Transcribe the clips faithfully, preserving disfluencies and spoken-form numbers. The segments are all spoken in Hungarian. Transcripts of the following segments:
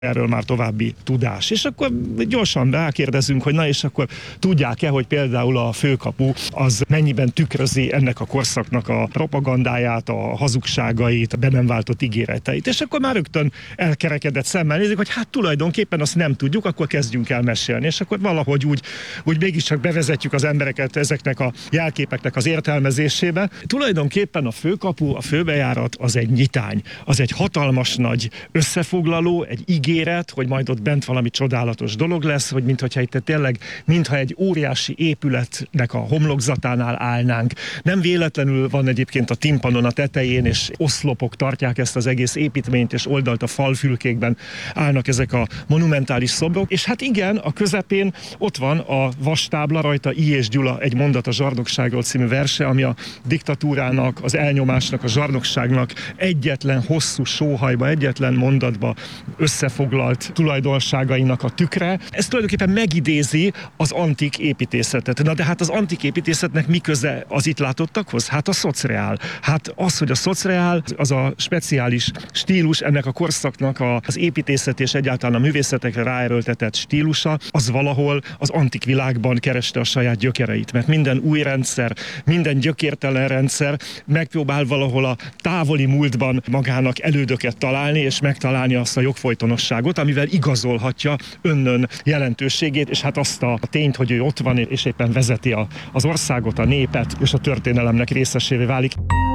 erről már további tudás. És akkor gyorsan rákérdezünk, hogy na és akkor tudják-e, hogy például a főkapu az mennyiben tükrözi ennek a korszaknak a propagandáját, a hazugságait, a be nem váltott ígéreteit. És akkor már rögtön elkerekedett szemmel nézik, hogy hát tulajdonképpen azt nem tudjuk, akkor kezdjünk el mesélni. És akkor valahogy úgy, úgy mégiscsak bevezetjük az embereket ezeknek a jelképeknek az értelmezésébe. Tulajdonképpen a főkapu, a főbejárat az egy nyitány, az egy hatalmas nagy összefoglaló, egy ígéret, ígéret, hogy majd ott bent valami csodálatos dolog lesz, hogy mintha itt tényleg, mintha egy óriási épületnek a homlokzatánál állnánk. Nem véletlenül van egyébként a timpanon a tetején, és oszlopok tartják ezt az egész építményt, és oldalt a falfülkékben állnak ezek a monumentális szobrok. És hát igen, a közepén ott van a vastábla, rajta I. és Gyula egy mondat a zsarnokságról című verse, ami a diktatúrának, az elnyomásnak, a zsarnokságnak egyetlen hosszú sóhajba, egyetlen mondatba összefoglalt tulajdonságainak a tükre. Ez tulajdonképpen megidézi az antik építészetet. Na de hát az antik építészetnek mi köze az itt látottakhoz? Hát a szocreál. Hát az, hogy a szocreál, az a speciális stílus ennek a korszaknak a, az építészet és egyáltalán a művészetekre ráerőltetett stílusa, az valahol az antik világban kereste a saját gyökereit. Mert minden új rendszer, minden gyökértelen rendszer megpróbál valahol a távoli múltban magának elődöket találni, és megtalálni azt a jogfolytonosságot, amivel igazolhatja önnön jelentőségét, és hát azt a tényt, hogy ő ott van, és éppen vezeti a, az országot, a népet, és a történelemnek részesévé válik.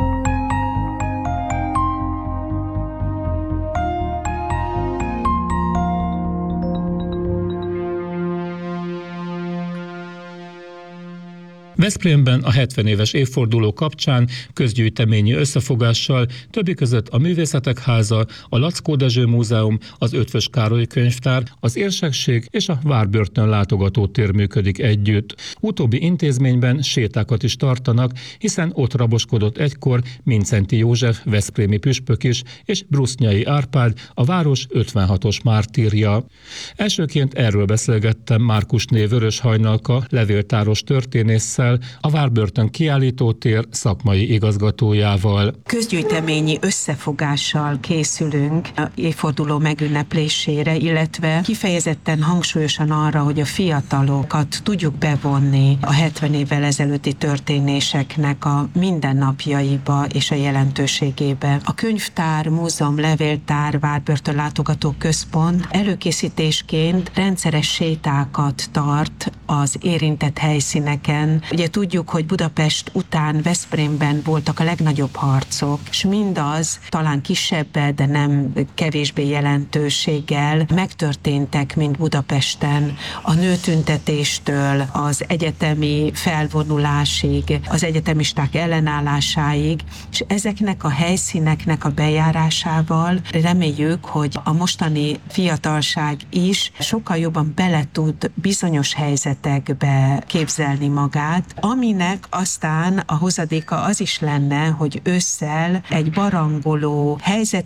Veszprémben a hetven éves évforduló kapcsán közgyűjteményi összefogással többi között a Művészetek Háza, a Lackó Dezső Múzeum, az Eötvös Károly Könyvtár, az Érsekség és a Várbörtön látogatótér működik együtt. Utóbbi intézményben sétákat is tartanak, hiszen ott raboskodott egykor Mindszenty József veszprémi püspök is, és Brusznyai Árpád, a város ötvenhatos mártírja. Elsőként erről beszélgettem Márkusné Vöröshajnalka levéltáros történésszel, a Várbörtön kiállítótér szakmai igazgatójával. Közgyűjteményi összefogással készülünk a évforduló megünneplésére, illetve kifejezetten hangsúlyosan arra, hogy a fiatalokat tudjuk bevonni a hetven évvel ezelőtti történéseknek a mindennapjaiba és a jelentőségébe. A könyvtár, múzeum, levéltár, Várbörtön látogató központ előkészítésként rendszeres sétákat tart az érintett helyszíneken. Ugye tudjuk, hogy Budapest után Veszprémben voltak a legnagyobb harcok, és mindaz talán kisebb, de nem kevésbé jelentőséggel megtörténtek, mint Budapesten. A nőtüntetéstől az egyetemi felvonulásig, az egyetemisták ellenállásáig, és ezeknek a helyszíneknek a bejárásával reméljük, hogy a mostani fiatalság is sokkal jobban bele tud bizonyos helyzetekbe képzelni magát, aminek aztán a hozadéka az is lenne, hogy ősszel egy barangoló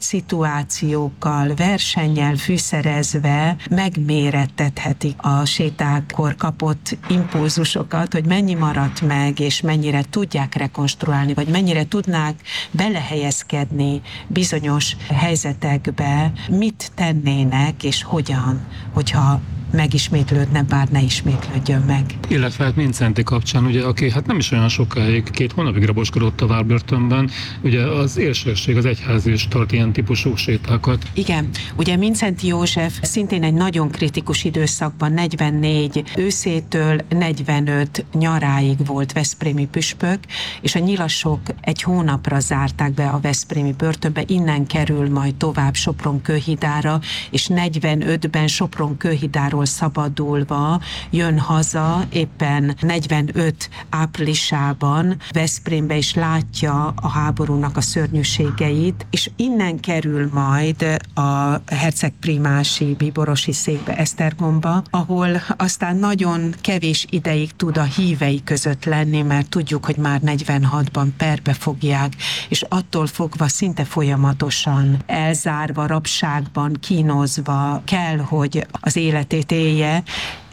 helyzetszituációkkal, versennyel fűszerezve megmérettethetik a sétákkor kapott impulzusokat, hogy mennyi maradt meg, és mennyire tudják rekonstruálni, vagy mennyire tudnák belehelyezkedni bizonyos helyzetekbe, mit tennének, és hogyan, hogyha megismétlődne, bár ne ismétlődjön meg. Illetve hát Mindszenty kapcsán, ugye, aki hát nem is olyan sokáig, két hónapig raboskodott a Várbörtönben, ugye az Érsekség, az egyházi is tart ilyen típusú sétákat. Igen, ugye Mindszenty József szintén egy nagyon kritikus időszakban, negyvennégy őszétől negyvenöt nyaráig volt veszprémi püspök, és a nyilasok egy hónapra zárták be a veszprémi börtönbe, innen kerül majd tovább Sopron-Kőhidára, és negyvenötben Sopron-Kőhidáról szabadulva jön haza, éppen negyvenöt áprilisában Veszprémbe is látja a háborúnak a szörnyűségeit, és innen kerül majd a hercegprímási bíborosi székbe, Esztergomba, ahol aztán nagyon kevés ideig tud a hívei között lenni, mert tudjuk, hogy már negyvenhatban perbe fogják, és attól fogva szinte folyamatosan elzárva, rabságban, kínozva kell, hogy az életét élje.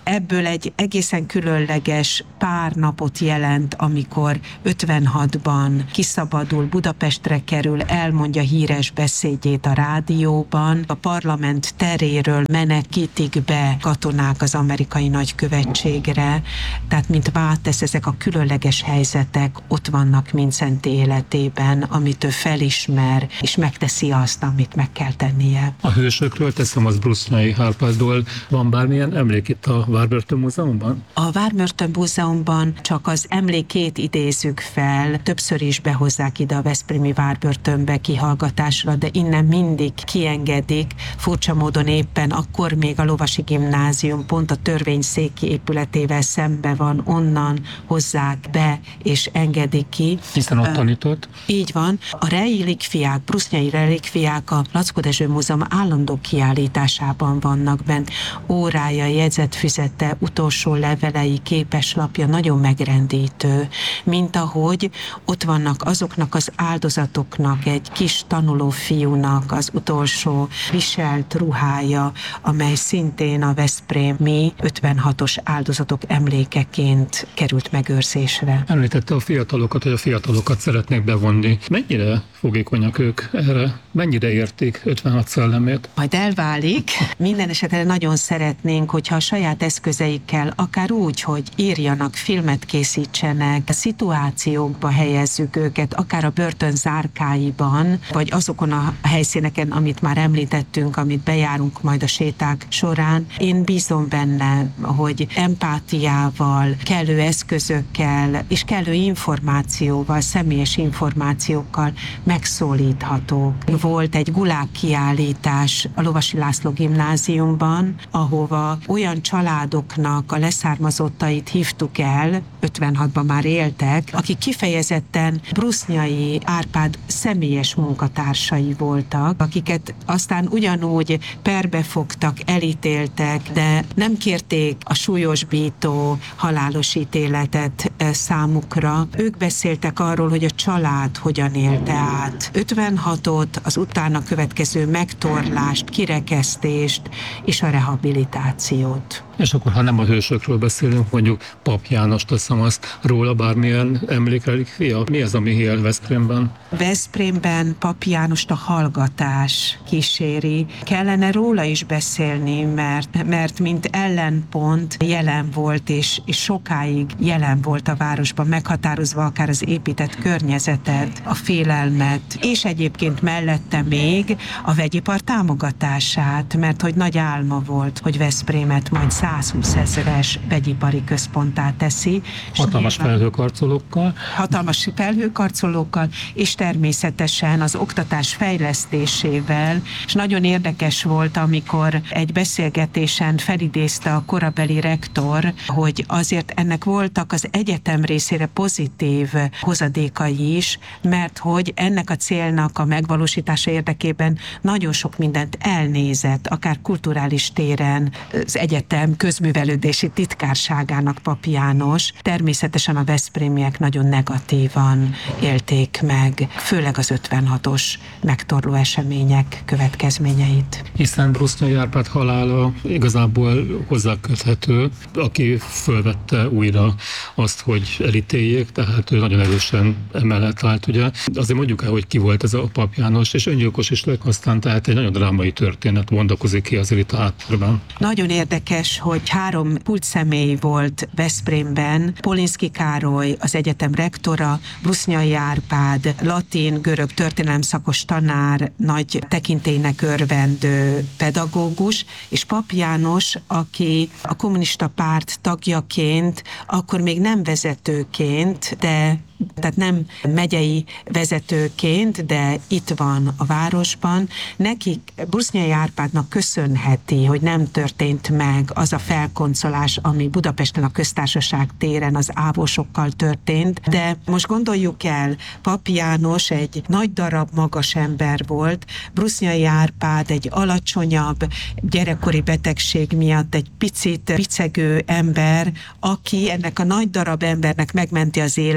ebből egy egészen különleges pár napot jelent, amikor ötvenhatban kiszabadul, Budapestre kerül, elmondja híres beszédjét a rádióban, a parlament teréről menekítik be katonák az amerikai nagykövetségre, tehát mint vátesz, ezek a különleges helyzetek ott vannak Mindszenty életében, amit ő felismer, és megteszi azt, amit meg kell tennie. A hősökről, teszem az Brusnyai Árpádról, van bármilyen emlék itt a Várbörtön Múzeumban? A Várbörtön Múzeumban csak az emlékét idézzük fel, többször is behozzák ide a veszprémi Várbörtönbe kihallgatásra, de innen mindig kiengedik, furcsa módon éppen akkor még a Lovasi Gimnázium pont a törvényszéki épületével szembe van, onnan hozzák be és engedik ki. Hiszen ott tanított. Így van. A relikviák, brusnyai relikviák a Laczko Dezső Múzeum állandó kiállításában vannak bent. Órája, jegyzetfüzete, utolsó levelei, képeslapja nagyon megrendítő, mint ahogy ott vannak azoknak az áldozatoknak, egy kis tanuló fiúnak az utolsó viselt ruhája, amely szintén a veszprémi ötvenhatos áldozatok emlékeként került megőrzésre. Említette a fiatalokat, hogy a fiatalokat szeretnék bevonni. Mennyire fogékonyak ők erre? Mennyire értik ötvenhat szellemét? Majd elválik. Minden esetre nagyon szeretnénk, hogyha a saját eszközeikkel, akár úgy, hogy írjanak, filmet készítsenek, szituációkba helyezzük őket, akár a börtön zárkáiban, vagy azokon a helyszíneken, amit már említettünk, amit bejárunk majd a séták során. Én bízom benne, hogy empátiával, kellő eszközökkel és kellő információval, személyes információkkal megszólíthatók. Volt egy gulág kiállítás a Lovasi László Gimnáziumban, ahova olyan családoknak a leszármazottait hívtuk el, ötvenhatban már éltek, akik kifejezetten Brusnyai Árpád személyes munkatársai voltak, akiket aztán ugyanúgy perbe fogtak, elítéltek, de nem kérték a súlyosbító halálos ítéletet számukra. Ők beszéltek arról, hogy a család hogyan élte át ötvenhatot, az utána következő megtorlást, kirekesztést és a rehabilitációt. És akkor, ha nem a hősökről beszélünk, mondjuk Pap János, teszem azt, róla bármilyen emlékrelikvia? Mi az, ami él Veszprémben? Veszprémben Pap Jánost a hallgatás kíséri. Kellene róla is beszélni, mert, mert mint ellenpont jelen volt, és, és sokáig jelen volt a városban, meghatározva akár az épített környezetet, a félelmet, és egyébként mellette még a vegyipar támogatását, mert hogy nagy álma volt, hogy Veszprémet majd százhúszezeres vegyipari központtá teszi. Hatalmas felhőkarcolókkal. Hatalmas felhőkarcolókkal, és természetesen az oktatás fejlesztésével, és nagyon érdekes volt, amikor egy beszélgetésen felidézte a korabeli rektor, hogy azért ennek voltak az egyetem részére pozitív hozadékai is, mert hogy ennek a célnak a megvalósítása érdekében nagyon sok mindent elnézett, akár kulturális téren, az egyetem közművelődési titkárságának Pap János. Természetesen a veszprémiek nagyon negatívan élték meg, főleg az ötvenhatos megtorló események következményeit. Hiszen Brusnyai Árpád halála igazából hozzáköthető, aki fölvette újra azt, hogy elítéljék, tehát ő nagyon erősen emellett állt, ugye. Azért mondjuk el, hogy ki volt ez a Pap János, és öngyilkos is lett aztán, tehát egy nagyon drámai történet bontakozik ki azért itt a háttérben. Nagyon érdekes, hogy három kulcsszemély volt Veszprémben: Polinszky Károly, az egyetem rektora, Brusnyai Árpád, latin, görög történelem szakos tanár, nagy tekintélynek örvendő pedagógus, és Pap János, aki a kommunista párt tagjaként, akkor még nem vezetőként, de tehát nem megyei vezetőként, de itt van a városban. Nekik Brusnyai Árpádnak köszönheti, hogy nem történt meg az a felkoncolás, ami Budapesten a Köztársaság téren az ávosokkal történt, de most gondoljuk el, Pap János egy nagy darab magas ember volt, Brusnyai Árpád egy alacsonyabb, gyerekkori betegség miatt egy picit picegő ember, aki ennek a nagy darab embernek megmenti az életét,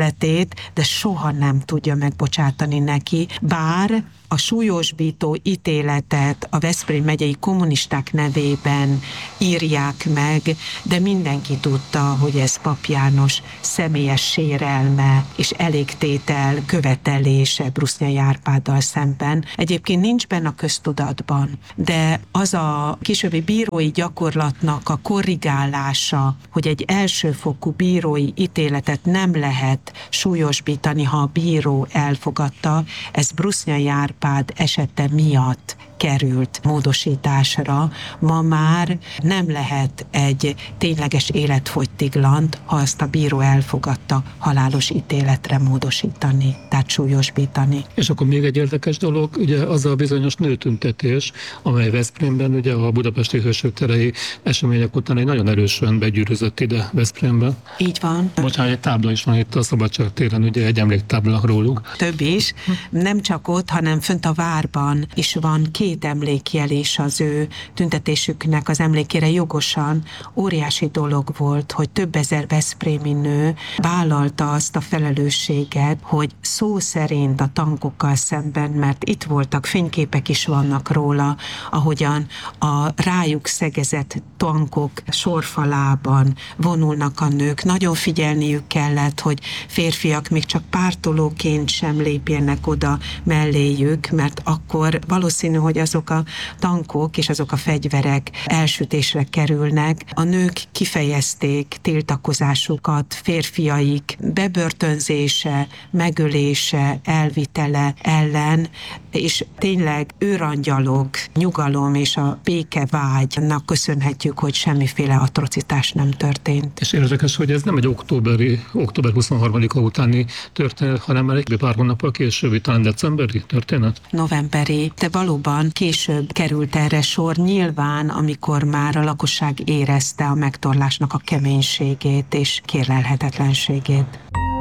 bűnét, de soha nem tudja megbocsátani neki, bár a súlyosbító ítéletet a Veszprém megyei kommunisták nevében írják meg, de mindenki tudta, hogy ez Pap János személyes sérelme és elégtétel követelése Brusnyai Árpáddal szemben. Egyébként nincs benne a köztudatban, de az a későbbi bírói gyakorlatnak a korrigálása, hogy egy elsőfokú bírói ítéletet nem lehet súlyosbítani, ha a bíró elfogadta, ez Brusnyai Árpád esete miatt került módosításra. Ma már nem lehet egy tényleges életfogytiglant, ha azt a bíró elfogadta, halálos ítéletre módosítani, tehát súlyosbítani. És akkor még egy érdekes dolog, ugye az a bizonyos nőtüntetés, amely Veszprémben, ugye a budapesti hősök terei események után egy nagyon erősen begyűrözött ide Veszprémbe. Így van. Bocsánat, egy tábla is van itt a Szabadság téren, ugye egy emléktábla róluk. Több is. Nem csak ott, hanem fönt a várban is van két emlékjelés az ő tüntetésüknek az emlékére. Jogosan óriási dolog volt, hogy több ezer veszprémi nő vállalta azt a felelősséget, hogy szó szerint a tankokkal szemben, mert itt voltak, fényképek is vannak róla, ahogyan a rájuk szegezett tankok sorfalában vonulnak a nők. Nagyon figyelniük kellett, hogy férfiak még csak pártolóként sem lépjenek oda melléjük, mert akkor valószínű, hogy azok a tankok és azok a fegyverek elsütésre kerülnek. A nők kifejezték tiltakozásukat, férfiaik bebörtönzése, megölése, elvitele ellen, és tényleg őrangyalok, nyugalom és a békevágynak köszönhetjük, hogy semmiféle atrocitás nem történt. És érdekes, hogy ez nem egy októberi, október huszonharmadika utáni történet, hanem már egy pár hónappal későbbi, talán decemberi történet? Novemberi, de valóban később került erre sor, nyilván, amikor már a lakosság érezte a megtorlásnak a keménységét és kérlelhetetlenségét.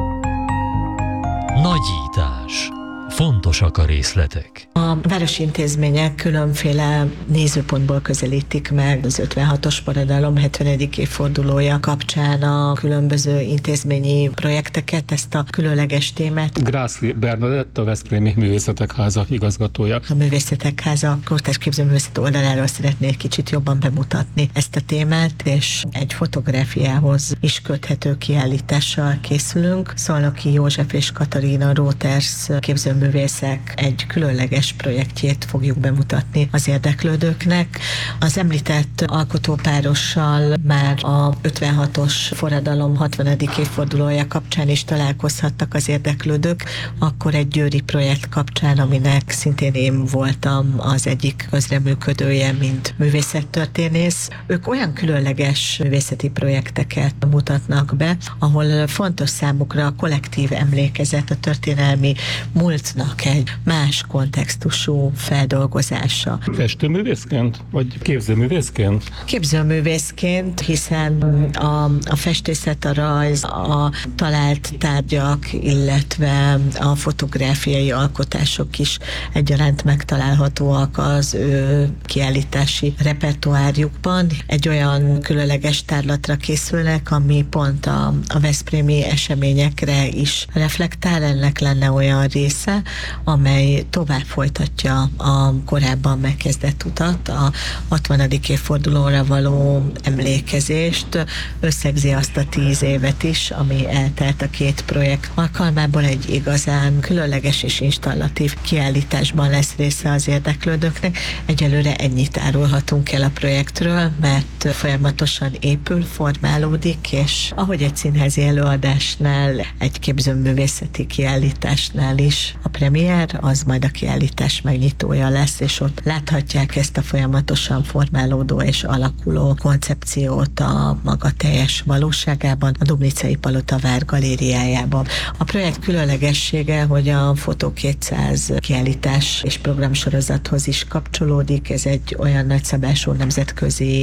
Nagyítás. Fontosak a részletek. A városi intézmények különféle nézőpontból közelítik meg az ötvenhatos forradalom hetvenedik évfordulója kapcsán a különböző intézményi projekteket, ezt a különleges témát. Grászli Bernadett, a Veszprémi Művészetek Háza igazgatója. A Művészetek Háza kortárs képzőművészet oldaláról szeretnék kicsit jobban bemutatni ezt a témát, és egy fotográfiához is köthető kiállítással készülünk. Szolnoki József és Katarina Róters képzőművészek egy különleges projektjét fogjuk bemutatni az érdeklődőknek. Az említett alkotópárossal már a ötvenhatos forradalom hatvanedik évfordulója kapcsán is találkozhattak az érdeklődők, akkor egy győri projekt kapcsán, aminek szintén én voltam az egyik közreműködője, mint művészettörténész. Ők olyan különleges művészeti projekteket mutatnak be, ahol fontos számukra a kollektív emlékezet, a történelmi múltnak egy más kontextusú feldolgozása. Festőművészként? Vagy képzőművészként? Képzőművészként, hiszen a, a festészet, a rajz, a talált tárgyak, illetve a fotográfiai alkotások is egyaránt megtalálhatóak az ő kiállítási repertoárjukban. Egy olyan különleges tárlatra készülnek, ami pont a, a veszprémi eseményekre is reflektál, ennek lenne olyan része, amely tovább folytatja a korábban megkezdett utat, a hatvanedik évfordulóra való emlékezést, összegzi azt a tíz évet is, ami eltelt a két projekt alkalmából. Egy igazán különleges és installatív kiállításban lesz része az érdeklődőknek. Egyelőre ennyit árulhatunk el a projektről, mert folyamatosan épül, formálódik, és ahogy egy színházi előadásnál, egy képzőművészeti kiállításnál is a premier, az majd a kiállítás megnyitója lesz, és ott láthatják ezt a folyamatosan formálódó és alakuló koncepciót a maga teljes valóságában, a Dubnicai Palota Vár galériájában. A projekt különlegessége, hogy a Fotó kétszáz kiállítás és programsorozathoz is kapcsolódik. Ez egy olyan nagyszabású nemzetközi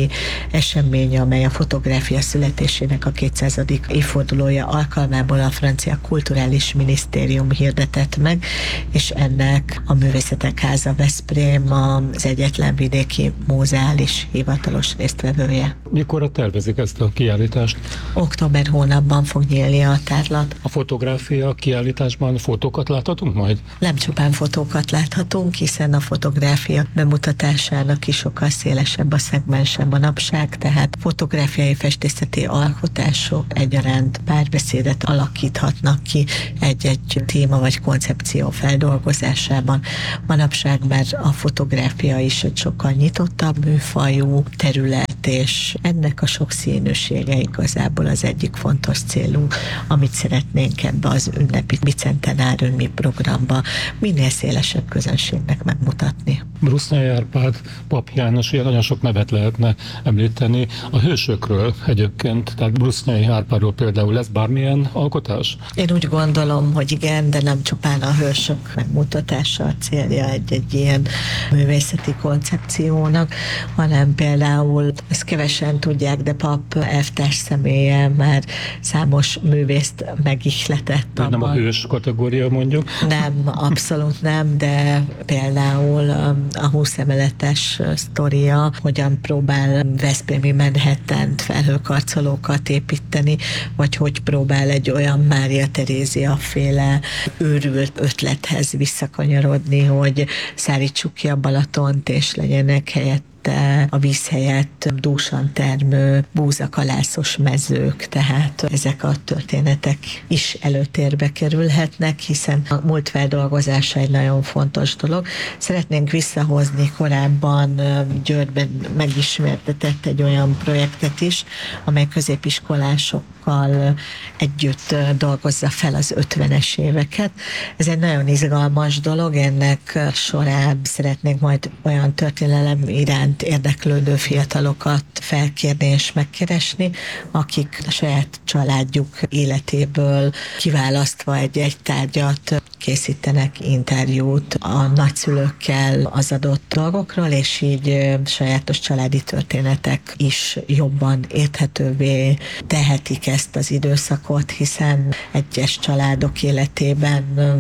esemény, amely a fotográfia születésének a kétszázadik évfordulója alkalmából a francia kulturális minisztérium hirdetett meg, és ennek a Művészetek Háza Veszprém az egyetlen vidéki múzeális hivatalos résztvevője. Mikorra tervezik ezt a kiállítást? Október hónapban fog nyílni a tárlat. A fotográfia kiállításban fotókat láthatunk majd? Nem csupán fotókat láthatunk, hiszen a fotográfia bemutatásának is sokkal szélesebb a szegmense manapság, tehát fotográfiai festészeti alkotások egyaránt párbeszédet alakíthatnak ki egy-egy téma vagy koncepció feldolgozásában. Manapság már a fotográfia is egy sokkal nyitottabb műfajú terület, és ennek a sokszínűsége igazából az egyik fontos célunk, amit szeretnénk ebbe az ünnepi bicentenáriumi programba minél szélesebb közönségnek megmutatni. Brusnyai Árpád, Pap János, ilyen nagyon sok nevet lehetne említeni. A hősökről egyébként, tehát Brusnyai Árpádról például lesz bármilyen alkotás? Én úgy gondolom, hogy igen, de nem csupán a hősök megmutatása a célja egy-egy ilyen művészeti koncepciónak, hanem például, ezt kevesen tudják, de Pap elvtárs személye már számos művészt megihletett. De nem a hős kategória mondjuk? Nem, abszolút nem, de például a húsz emeletes sztoria, hogyan próbál veszprémi Manhattant felhőkarcolókat építeni, vagy hogy próbál egy olyan Mária Terézia féle őrült ötlethez visszakanyarodni, hogy szárítsuk ki a Balatont, és legyenek helyett a víz helyett dúsan termő búzakalászos mezők, tehát ezek a történetek is előtérbe kerülhetnek, hiszen a múlt feldolgozása egy nagyon fontos dolog. Szeretnénk visszahozni, korábban Győrben megismertetett egy olyan projektet is, amely középiskolásokkal együtt dolgozza fel az ötvenes éveket. Ez egy nagyon izgalmas dolog, ennek során szeretnénk majd olyan történelem iránt érdeklődő fiatalokat felkérni és megkeresni, akik a saját családjuk életéből kiválasztva egy-egy tárgyat készítenek interjút a nagyszülőkkel az adott dolgokról, és így sajátos családi történetek is jobban érthetővé tehetik ezt az időszakot, hiszen egyes családok életében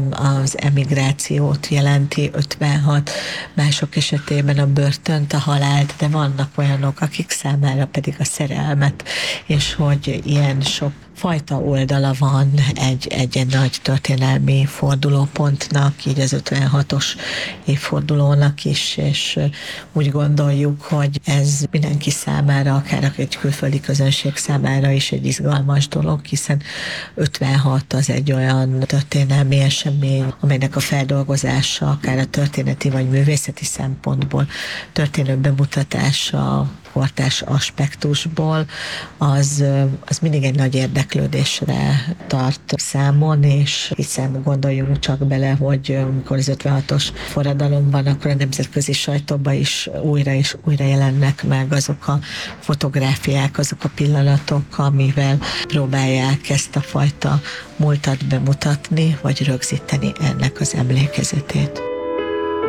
az emigrációt jelenti ötvenhat, mások esetében a börtönt, a halált, de vannak olyanok, akik számára pedig a szerelmet, és hogy ilyen sok fajta oldala van egy, egy nagy történelmi fordulópontnak, így az ötvenhatos évfordulónak is, és úgy gondoljuk, hogy ez mindenki számára, akár egy külföldi közönség számára is egy izgalmas dolog, hiszen ötvenhat az egy olyan történelmi esemény, amelynek a feldolgozása akár a történeti vagy művészeti szempontból történő bemutatása kortárs aspektusból, az, az mindig egy nagy érdeklődésre tart számon, és hiszen gondoljunk csak bele, hogy amikor az ötvenhatos forradalom van, akkor a nemzetközi sajtóban is újra és újra jelennek meg azok a fotográfiák, azok a pillanatok, amivel próbálják ezt a fajta múltat bemutatni, vagy rögzíteni ennek az emlékezetét.